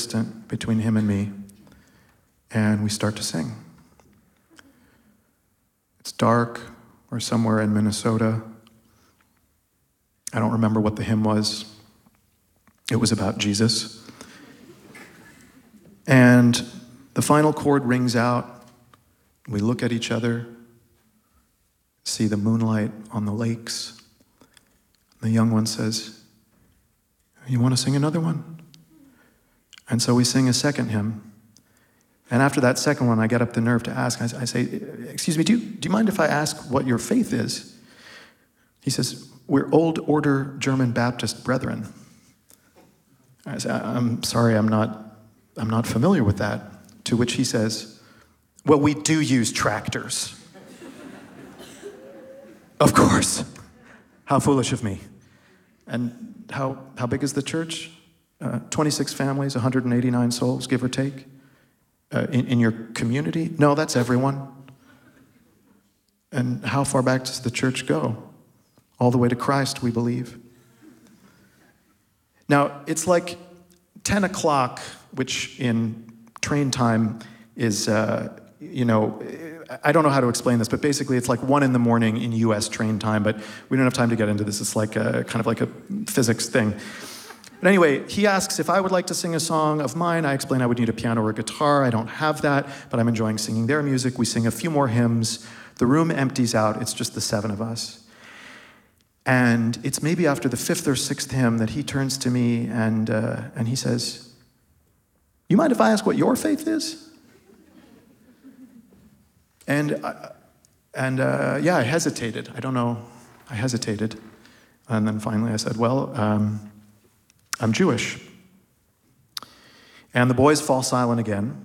distant between him and me, and we start to sing. It's dark. We're somewhere in Minnesota. I don't remember what the hymn was. It was about Jesus. And the final chord rings out. We look at each other, see the moonlight on the lakes. The young one says, "You want to sing another one?" And so we sing a second hymn. And after that second one, I get up the nerve to ask. I say, "Excuse me, do you mind if I ask what your faith is?" He says, "We're Old Order German Baptist Brethren." I say, "I'm sorry, I'm not familiar with that." To which he says, "Well, we do use tractors." Of course. How foolish of me. And how big is the church? 26 families, 189 souls, give or take. In your community? No, that's everyone. And how far back does the church go? All the way to Christ, we believe. Now, it's like 10 o'clock, which in train time is, I don't know how to explain this, but basically it's like 1 a.m. in US train time, but we don't have time to get into this. It's like kind of like a physics thing. But anyway, he asks if I would like to sing a song of mine. I explain I would need a piano or a guitar. I don't have that, but I'm enjoying singing their music. We sing a few more hymns. The room empties out. It's just the 7 of us. And it's maybe after the 5th or 6th hymn that he turns to me and he says, "You mind if I ask what your faith is?" And I hesitated. I don't know. I hesitated. And then finally I said, "Well, I'm Jewish." And the boys fall silent again.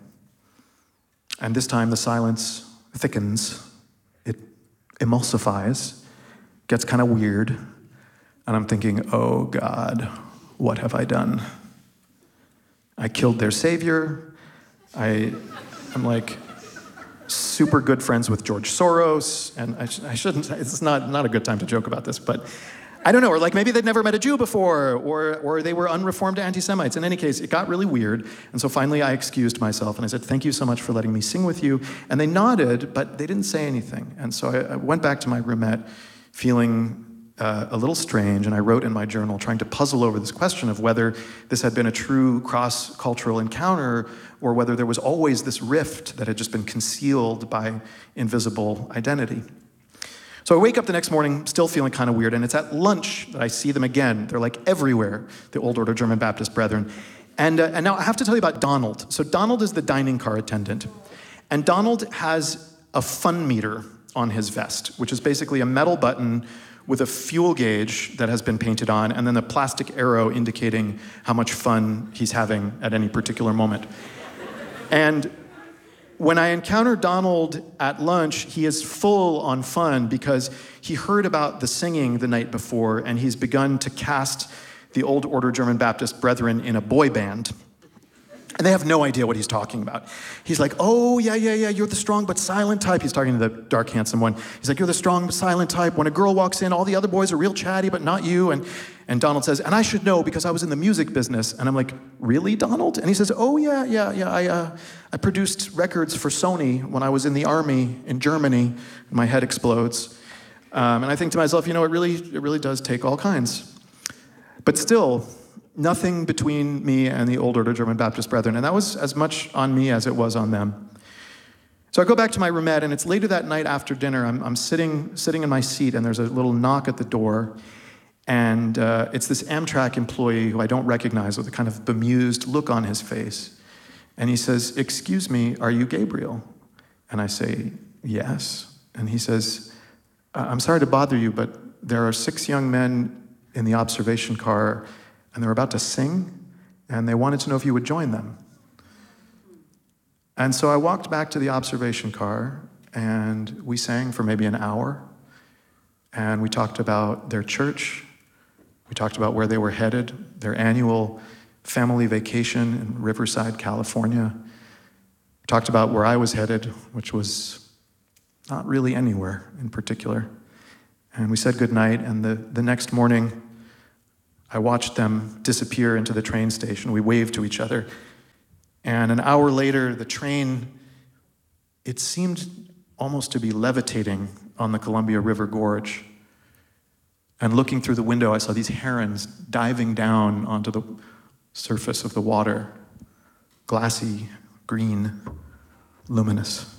And this time the silence thickens. It emulsifies, gets kind of weird. And I'm thinking, oh God, what have I done? I killed their savior. I'm like super good friends with George Soros. And I shouldn't, it's not a good time to joke about this, but I don't know, or like maybe they'd never met a Jew before, or they were unreformed anti-Semites. In any case, it got really weird, and so finally I excused myself, and I said, "Thank you so much for letting me sing with you." And they nodded, but they didn't say anything. And so I went back to my roomette feeling a little strange, and I wrote in my journal trying to puzzle over this question of whether this had been a true cross-cultural encounter, or whether there was always this rift that had just been concealed by invisible identity. So I wake up the next morning still feeling kind of weird, and it's at lunch that I see them again. They're like everywhere, the Old Order German Baptist Brethren. And now I have to tell you about Donald. So Donald is the dining car attendant. And Donald has a fun meter on his vest, which is basically a metal button with a fuel gauge that has been painted on, and then a plastic arrow indicating how much fun he's having at any particular moment. And when I encounter Donald at lunch, he is full on fun because he heard about the singing the night before, and he's begun to cast the Old Order German Baptist Brethren in a boy band. And they have no idea what he's talking about. He's like, "Oh, yeah, you're the strong but silent type." He's talking to the dark, handsome one. He's like, "You're the strong but silent type. When a girl walks in, all the other boys are real chatty, but not you." And Donald says, "And I should know because I was in the music business." And I'm like, "Really, Donald?" And he says, "Oh, yeah. I produced records for Sony when I was in the army in Germany." And my head explodes. And I think to myself, it really does take all kinds. But still, nothing between me and the Old Order German Baptist Brethren. And that was as much on me as it was on them. So I go back to my roomette, and it's later that night after dinner. I'm sitting in my seat, and there's a little knock at the door. And it's this Amtrak employee who I don't recognize with a kind of bemused look on his face. And he says, "Excuse me, are you Gabriel?" And I say, "Yes." And he says, "I'm sorry to bother you, but there are 6 young men in the observation car, and they're about to sing, and they wanted to know if you would join them." And so I walked back to the observation car, and we sang for maybe an hour, and we talked about their church. We talked about where they were headed, their annual family vacation in Riverside, California. We talked about where I was headed, which was not really anywhere in particular. And we said goodnight, and the next morning, I watched them disappear into the train station. We waved to each other, And an hour later, the train, it seemed almost to be levitating on the Columbia River Gorge. And looking through the window, I saw these herons diving down onto the surface of the water, glassy, green, luminous.